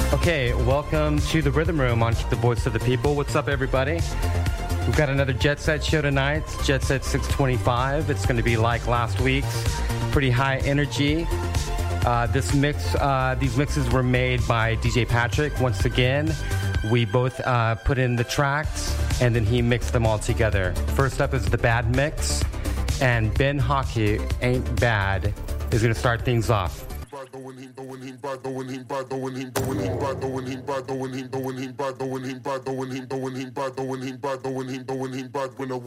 Okay, welcome to the Rhythm Room on Keep the Voice of the People. What's up, everybody? We've got another Jet Set show tonight, Jet Set 625. It's going to be like last week's, pretty high energy. These mixes were made by DJ Patrick. Once again, we both put in the tracks, and then he mixed them all together. First up is the Bad Mix, and Ben Hockey Ain't Bad is going to start things off.